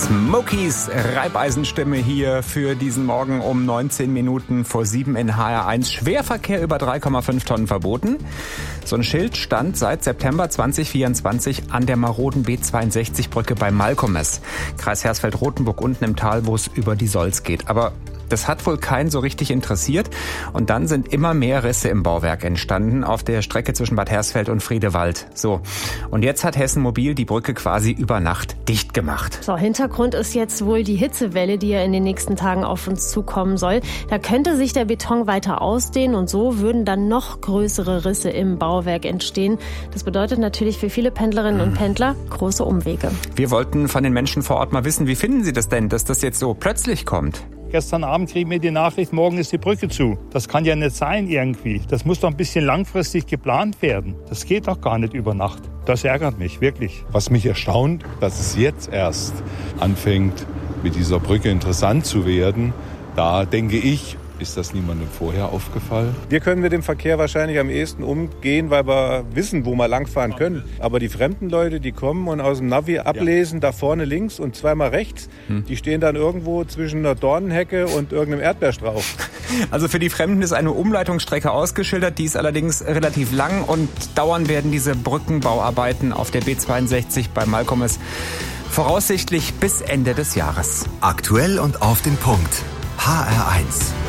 Smokies Reibeisenstimme hier für diesen Morgen um 19 Minuten vor 7 in HR1. Schwerverkehr über 3,5 Tonnen verboten. So ein Schild stand seit September 2024 an der maroden B62-Brücke bei Malkomes, Kreis Hersfeld-Rotenburg, unten im Tal, wo es über die Solz geht. Aber das hat wohl keinen so richtig interessiert. Und dann sind immer mehr Risse im Bauwerk entstanden auf der Strecke zwischen Bad Hersfeld und Friedewald. So. Und jetzt hat Hessen Mobil die Brücke quasi über Nacht dicht gemacht. So, Hintergrund ist jetzt wohl die Hitzewelle, die ja in den nächsten Tagen auf uns zukommen soll. Da könnte sich der Beton weiter ausdehnen und so würden dann noch größere Risse im Bauwerk entstehen. Das bedeutet natürlich für viele Pendlerinnen und Pendler große Umwege. Wir wollten von den Menschen vor Ort mal wissen, wie finden Sie das denn, dass das jetzt so plötzlich kommt? Gestern Abend kriegen wir die Nachricht, morgen ist die Brücke zu. Das kann ja nicht sein irgendwie. Das muss doch ein bisschen langfristig geplant werden. Das geht doch gar nicht über Nacht. Das ärgert mich, wirklich. Was mich erstaunt, dass es jetzt erst anfängt, mit dieser Brücke interessant zu werden. Da denke ich, ist das niemandem vorher aufgefallen? Wir können mit dem Verkehr wahrscheinlich am ehesten umgehen, weil wir wissen, wo wir langfahren können. Aber die fremden Leute, die kommen und aus dem Navi ablesen, da vorne links und zweimal rechts, die stehen dann irgendwo zwischen einer Dornenhecke und irgendeinem Erdbeerstrauch. Also für die Fremden ist eine Umleitungsstrecke ausgeschildert, die ist allerdings relativ lang und dauern werden diese Brückenbauarbeiten auf der B62 bei Malkomes voraussichtlich bis Ende des Jahres. Aktuell und auf den Punkt. HR1.